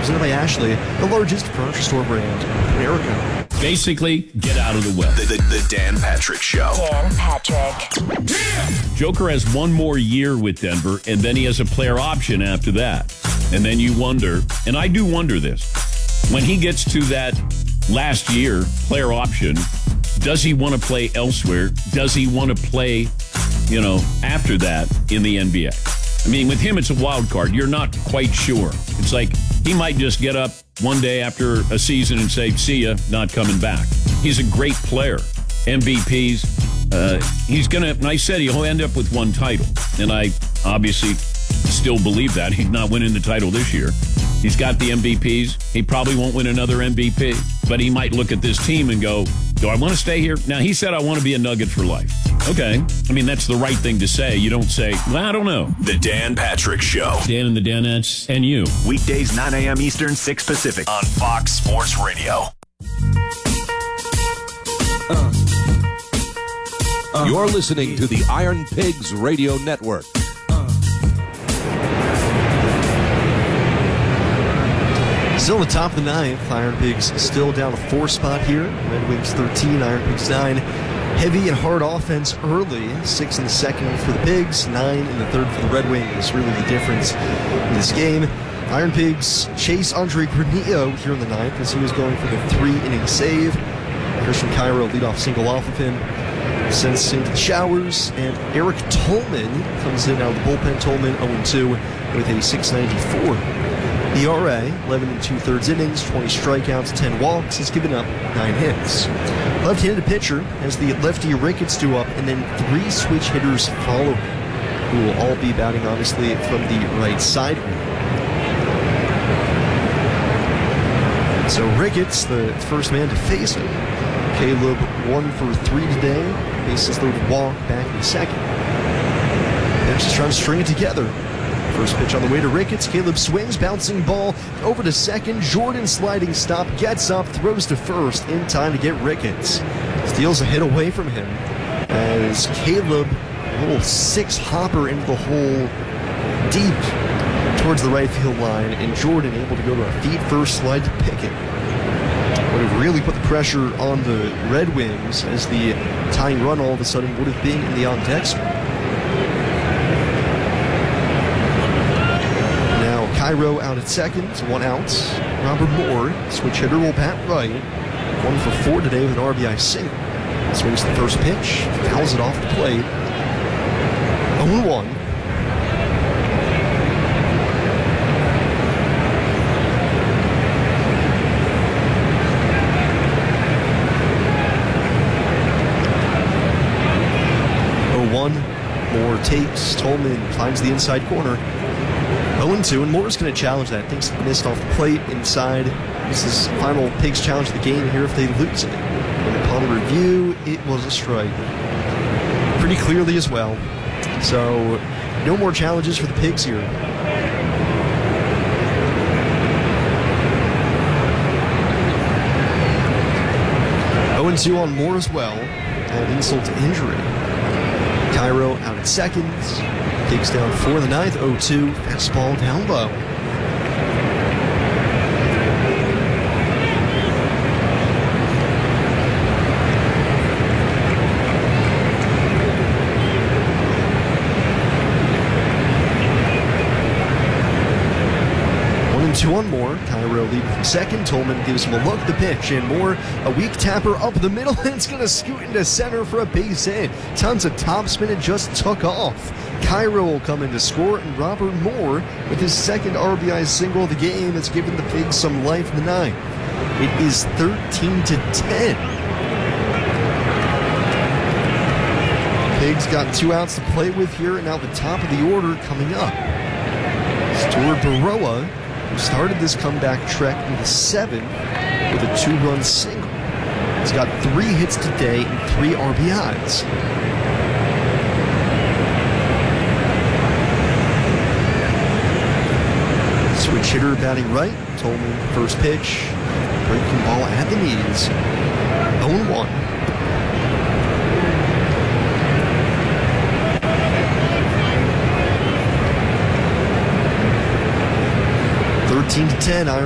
presented by Ashley, the largest furniture store brand in America. Basically, get out of the way. The Dan Patrick Show. Dan Patrick. Joker has one more year with Denver, and then he has a player option after that. And then you wonder, and I do wonder this, when he gets to that last year player option, does he want to play elsewhere? Does he want to play, after that in the NBA? I mean, with him, it's a wild card. You're not quite sure. It's like he might just get up one day after a season and say, see ya, not coming back. He's a great player. MVPs. He's going to, and I said he'll end up with one title. And I obviously still believe that. He's not winning the title this year. He's got the MVPs. He probably won't win another MVP. But he might look at this team and go, do I want to stay here? Now, he said, I want to be a Nugget for life. Okay. I mean, that's the right thing to say. You don't say, well, I don't know. The Dan Patrick Show. Dan and the Danettes and you. Weekdays, 9 a.m. Eastern, 6 Pacific on Fox Sports Radio. You're listening to the Iron Pigs Radio Network. Still at the top of the ninth. Iron Pigs still down a 4 spot here. Red Wings 13, Iron Pigs 9. Heavy and hard offense early. 6 in the second for the Pigs, 9 in the third for the Red Wings. Really the difference in this game. Iron Pigs chase Andre Granillo here in the ninth as he was going for the 3-inning save. Christian Cairo leadoff single off of him. Sends into the showers, and Eric Tolman comes in out of the bullpen. Tolman 0-2 with a .694 ERA, 11 2/3 innings, 20 strikeouts, 10 walks. He's given up 9 hits. Left-handed pitcher as the lefty Ricketts do up, and then 3 switch hitters follow him, who will all be batting, obviously, from the right side. So Ricketts, the first man to face him. Caleb 1 for 3 today. Bases loaded walk back in the second. They're just trying to string it together. First pitch on the way to Ricketts. Caleb swings, bouncing ball over to second. Jordan sliding stop, gets up, throws to first in time to get Ricketts. Steals a hit away from him as Caleb, a little 6-hopper into the hole deep towards the right field line, and Jordan able to go to a feet first slide to pick it. Would have really put the pressure on the Red Wings as the tying run all of a sudden would have been in the on-deck spot. Now Cairo out at second, 1 out. Robert Moore, switch hitter, will bat right. 1 for 4 today with an RBI single. Swings the first pitch, fouls it off the plate. 0-1. Moore takes, Tolman finds the inside corner. 0-2, and Moore's going to challenge that. Thinks he missed off the plate inside. This is final Pigs challenge of the game here if they lose it. And upon review, it was a strike. Pretty clearly as well. So, no more challenges for the Pigs here. Two on Moore as well. And insult to injury. Cairo out at second. Pigs down 4 in the ninth. 0-2. Fastball down low. Two on Moore. Cairo leading from second. Tolman gives him a look. The pitch, and Moore, a weak tapper up the middle, and it's going to scoot into center for a base hit. Tons of topspin and just took off. Cairo will come in to score, and Robert Moore, with his second RBI single of the game, has given the Pigs some life in the ninth. It is 13-10. Pigs got 2 outs to play with here, and now the top of the order coming up. Stuart Baroa, who started this comeback trek in the 7th with a 2-run single. He's got 3 hits today and 3 RBIs. Switch hitter batting right. Tolman first pitch. Breaking ball at the knees. 0-1. To 10,